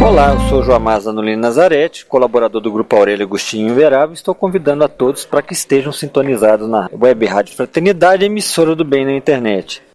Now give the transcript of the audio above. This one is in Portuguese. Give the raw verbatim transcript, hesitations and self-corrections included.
Olá, eu sou Joamaz Zanolini Nazarete, colaborador do Grupo Aurélio Agostinho Inverável, e estou convidando a todos para que estejam sintonizados na Web Rádio Fraternidade, emissora do bem na internet.